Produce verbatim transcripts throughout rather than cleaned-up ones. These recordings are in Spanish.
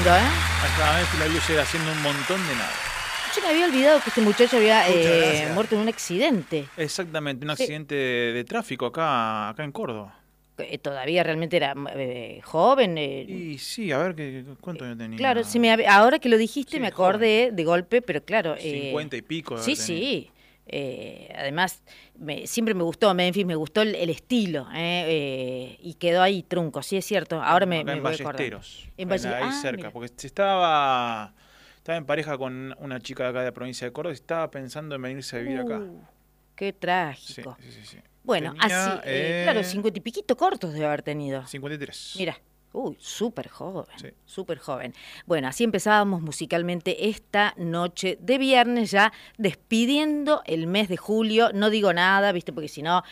lindo, ¿eh? Acá vez la luz llega haciendo un montón de nada. Yo me había olvidado que este muchacho había eh, muerto en un accidente. Exactamente, un Sí. accidente de, de tráfico acá, acá en Córdoba. Eh, Todavía realmente era eh, joven. Eh, Y sí, a ver, ¿qué, ¿cuánto yo tenía? claro, sí me hab- ahora que lo dijiste Sí, me acordé de golpe, pero claro. eh, Cincuenta y pico de Sí, haber tenido. sí. Eh, además, me- siempre me gustó Memphis, me gustó el, el estilo, eh, eh, y quedó ahí trunco, sí es cierto. Ahora me, Acá me en voy a acordar. Ballesteros, En en Valle- ahí ah, cerca, mira. porque se estaba, estaba en pareja con una chica de acá de la provincia de Córdoba y estaba pensando en venirse a vivir acá. Uh, qué Sí, trágico. sí, sí, sí. Bueno, Tenía, así, eh, claro, eh, cincuenta y piquito cortos debe haber tenido. cincuenta y tres. Mira, uy, súper joven, Sí. súper joven. Bueno, así empezábamos musicalmente esta noche de viernes, ya despidiendo el mes de julio. No digo nada, ¿viste? Porque si no,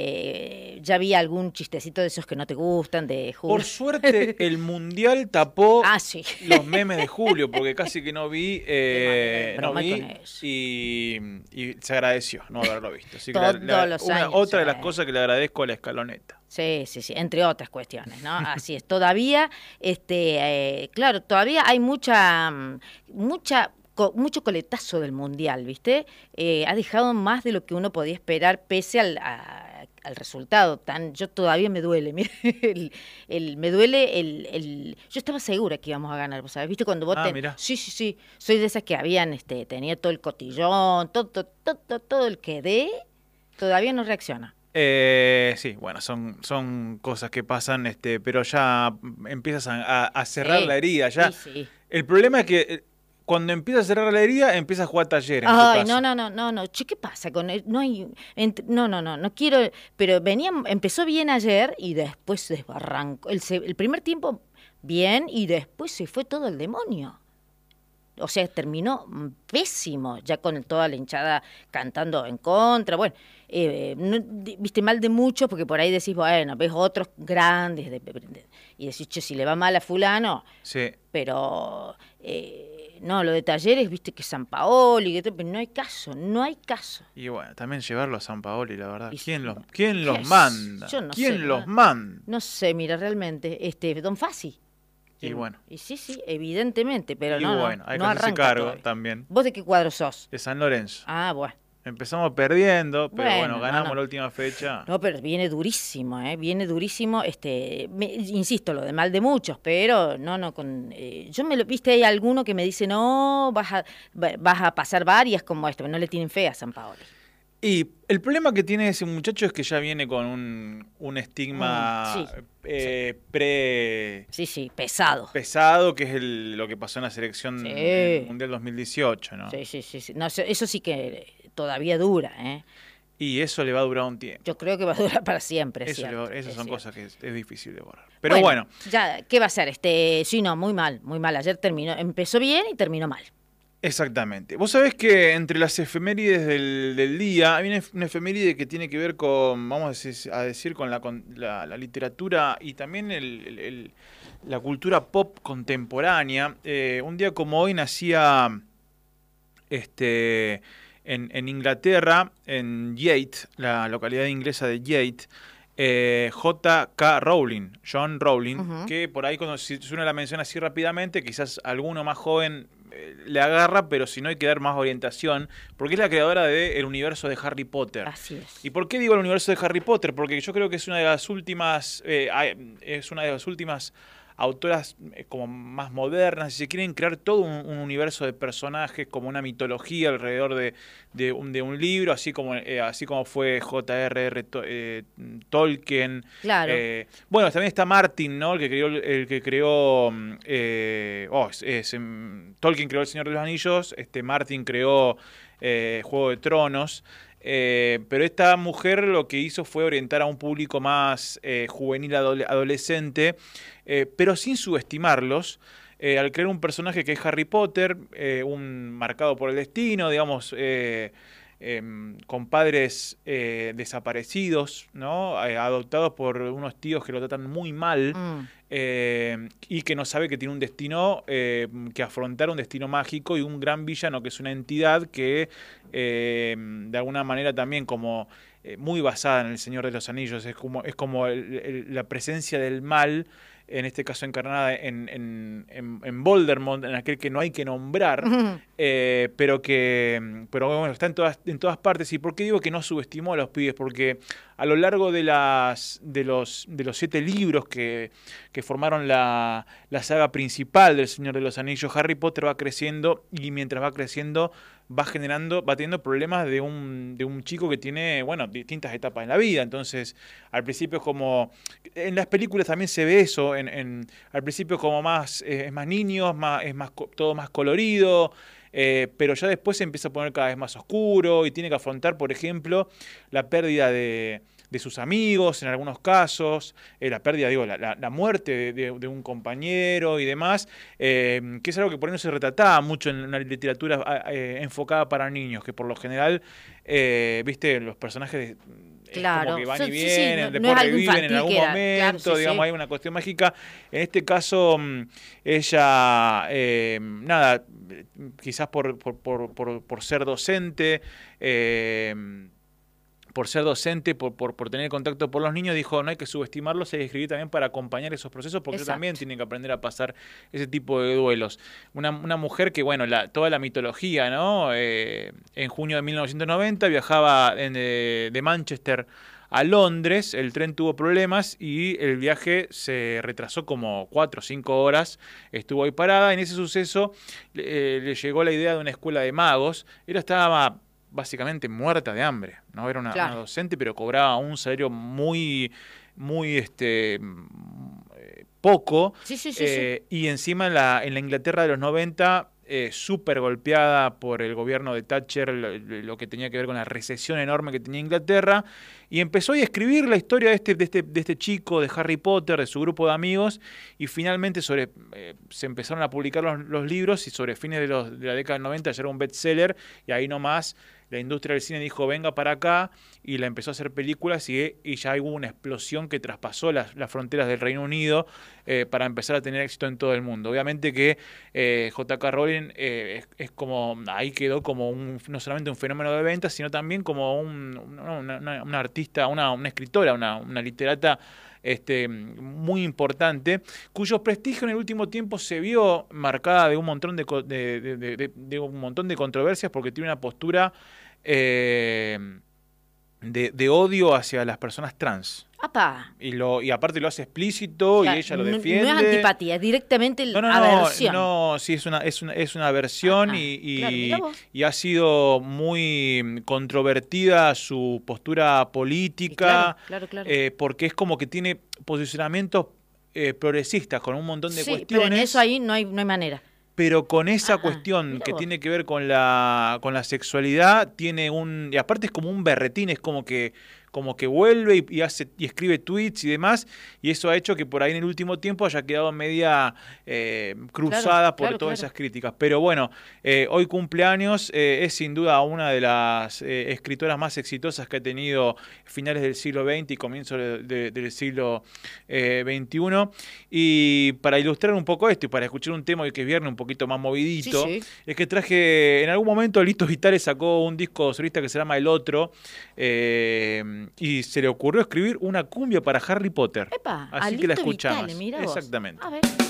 este, ya vi algún chistecito de esos que no te gustan, de julio. Por suerte, el Mundial tapó Ah, sí. los memes de julio, porque casi que no vi, eh, Qué no broma vi con eso. y, y se agradeció no haberlo visto. Así que Todos la- la- los una- años, otra de sí. las cosas que le agradezco a la escaloneta. Sí, sí, sí, entre otras cuestiones, ¿no? Así es. Todavía, este, eh, claro, todavía hay mucha, mm, mucha, co- mucho coletazo del mundial, ¿viste? Eh, ha dejado más de lo que uno podía esperar, pese al, a- al resultado. Tan, yo todavía me duele, mire, el, el- me duele el, el, yo estaba segura que íbamos a ganar, ¿vos sabés? ¿Viste cuando vos Ah, ten- mirá. sí, sí, sí, soy de esas que habían, este, tenía todo el cotillón, todo, todo, todo, todo, todo el que dé, todavía no reacciona. Eh, sí, bueno, son, son cosas que pasan, este, pero ya empiezas a, a- a cerrar Sí, la herida. Ya. sí, sí. El problema es que eh, cuando empiezas a cerrar la herida, empiezas a jugar taller. En tu Ay, caso. no, no, no, no, no. Che, ¿qué pasa con él? No hay, ent- no, no, no, no quiero, pero venía, empezó bien ayer y después se desbarrancó. El, se- el primer tiempo bien y después se fue todo el demonio. O sea, terminó mm, pésimo, ya con toda la hinchada cantando en contra. Bueno, eh, no- di- viste mal de muchos, porque por ahí decís, bueno, ves otros grandes, de- de- y decís, che, si le va mal a fulano, Sí. pero eh, no, lo de Talleres, viste que San Paoli, que todo, pero no hay caso, no hay caso. Y bueno, también llevarlo a San Paoli, la verdad. Y- ¿Quién los, quién ¿Qué los es? manda? Yo no ¿Quién sé, los no- manda? No sé, mira, realmente, este, Don Fassi. Y bueno. Y sí, sí, evidentemente, pero Y no, no, bueno, hay no que hacerse arranca cargo todavía. también. ¿Vos de qué cuadro sos? De San Lorenzo. Ah, bueno. Empezamos perdiendo, pero Bueno, bueno, ganamos no, no. la última fecha. No, pero viene durísimo, ¿eh? Viene durísimo, este, me- insisto, lo de mal de muchos, pero no, no, con, eh, yo me lo, viste, hay alguno que me dice, no, vas a, va- vas a pasar varias como esto, pero no le tienen fe a San Paoli. Y el problema que tiene ese muchacho es que ya viene con un, un estigma Mm, sí, eh, pre Sí, sí, pesado. pesado, que es el- lo que pasó en la selección Sí. en el Mundial dos mil dieciocho, ¿no? Sí, sí, sí, sí. No, eso, eso sí que todavía dura, ¿eh? Y eso le va a durar un tiempo. Yo creo que va a durar para siempre, es Eso le cierto, va- esas es son cierto. cosas que es, es difícil de borrar. Pero bueno, Ya, ¿qué va a ser? Este, sí, no, muy mal, muy mal. Ayer terminó, empezó bien y terminó mal. exactamente. Vos sabés que entre las efemérides del, del día hay una, ef- una efeméride que tiene que ver con, vamos a decir, a decir, con la, con la, la literatura y también el- el- el- la cultura pop contemporánea. Eh, un día como hoy nacía este, en, en Inglaterra, en Yate, la localidad inglesa de Yate, eh, J K. Rowling, John Rowling, Ujú. que por ahí cuando si si uno la menciona así rápidamente, quizás alguno más joven eh, le agarra, pero si no hay que dar más orientación, porque es la creadora del universo de Harry Potter. Así es. ¿Y por qué digo el universo de Harry Potter? Porque yo creo que es una de las últimas, eh, hay- es una de las últimas autoras eh, como más modernas, si se quieren crear todo un, un universo de personajes, como una mitología alrededor de, de, un, de un libro, así como, eh, así como fue J R R. To- eh, Tolkien. Claro. Eh, bueno, también está Martin, ¿no? El que creó, el que creó mm, eh, oh, es- es, mm, Tolkien creó El Señor de los Anillos, este Martin creó eh, Juego de Tronos. Eh, pero esta mujer lo que hizo fue orientar a un público más eh, juvenil, adole- adolescente, eh, pero sin subestimarlos, eh, al crear un personaje que es Harry Potter, eh, un marcado por el destino, digamos, eh, eh, con padres eh, desaparecidos, ¿no? Eh, adoptados por unos tíos que lo tratan muy mal. Mm. Eh, y que no sabe que tiene un destino, eh, que afrontar un destino mágico y un gran villano que es una entidad que eh, de alguna manera también como eh, muy basada en El Señor de los Anillos, es como, es como el- el- la presencia del mal en este caso encarnada en, en, en, en Voldemort, en aquel que no hay que nombrar, Ujú. eh, pero que pero bueno, está en todas, en todas partes. ¿Y por qué digo que no subestimó a los pibes? Porque a lo largo de las de los de los siete libros que, que formaron la, la saga principal del Señor de los Anillos, Harry Potter va creciendo, y mientras va creciendo va generando, va teniendo problemas de un, de un chico que tiene, bueno, distintas etapas en la vida. Entonces, al principio es como, en las películas también se ve eso, en, en al principio es como más, eh, es más niños, más, es más todo más colorido, eh, pero ya después se empieza a poner cada vez más oscuro y tiene que afrontar, por ejemplo, la pérdida de de sus amigos en algunos casos, eh, la pérdida, digo, la, la, la muerte de, de, de un compañero y demás, eh, que es algo que por ahí no se retrataba mucho en una literatura eh, enfocada para niños, que por lo general, eh, viste, los personajes claro. es como que van y Sí, vienen, sí, no, después no es algo reviven en algún era, momento, claro, sí, digamos, sí. hay una cuestión mágica. En este caso, ella, eh, nada, quizás por, por, por, por, por ser docente, eh, por ser docente, por, por, por tener contacto por los niños, dijo, no hay que subestimarlos, hay que escribir también para acompañar esos procesos, porque ellos también tienen que aprender a pasar ese tipo de duelos. Una, una mujer que, bueno, la, toda la mitología, ¿no? Eh, en junio de mil novecientos noventa viajaba en, de, de Manchester a Londres, el tren tuvo problemas y el viaje se retrasó como cuatro o cinco horas, estuvo ahí parada. En ese suceso eh, le llegó la idea de una escuela de magos. Ella estaba básicamente muerta de hambre, ¿no? Era una, claro. una docente, pero cobraba un salario muy, muy este poco. Sí, sí, sí, eh, sí. Y encima en la, en la Inglaterra de los noventa, eh, súper golpeada por el gobierno de Thatcher, lo, lo que tenía que ver con la recesión enorme que tenía Inglaterra, y empezó a escribir la historia de este, de este, de este chico, de Harry Potter, de su grupo de amigos, y finalmente sobre, eh, se empezaron a publicar los, los libros, y sobre fines de, los, de la década del noventa ya era un bestseller, y ahí nomás la industria del cine dijo, venga para acá, y la empezó a hacer películas, y, y ya hubo una explosión que traspasó las, las fronteras del Reino Unido eh, para empezar a tener éxito en todo el mundo. Obviamente que eh, J K Rowling eh, es, es como, ahí quedó como un, no solamente un fenómeno de ventas, sino también como un, una, una, una artista, una, una escritora, una, una literata Este, muy importante, cuyo prestigio en el último tiempo se vio marcada de un montón de, de, de, de, de un montón de controversias, porque tiene una postura eh, de, de odio hacia las personas trans. ¡Apa! Y, lo, y aparte lo hace explícito, o sea, y ella lo defiende. No es antipatía, es directamente no, no, aversión. No, no, sí, es una, es una, es una aversión. Ajá, y, y, claro, y ha sido muy controvertida su postura política, claro, claro, claro. Eh, porque es como que tiene posicionamientos eh, progresistas con un montón de sí, cuestiones. Pero en eso ahí no hay, no hay manera. Pero con esa ah, cuestión que vos. tiene que ver con la, con la sexualidad, tiene un. Y aparte es como un berretín, es como que. como que vuelve y, y hace y escribe tweets y demás, y eso ha hecho que por ahí en el último tiempo haya quedado media eh, cruzada claro, por claro, todas claro. esas críticas. Pero bueno, eh, hoy cumpleaños, eh, es sin duda una de las eh, escritoras más exitosas que ha tenido finales del siglo veinte y comienzos de, de, del siglo eh, veintiuno. Y para ilustrar un poco esto y para escuchar un tema hoy que es viernes un poquito más movidito, sí, sí. es que traje, en algún momento Lito Vitale sacó un disco solista que se llama El Otro, eh, y se le ocurrió escribir una cumbia para Harry Potter. Epa, así que la escuchamos. Vitale, exactamente. A ver.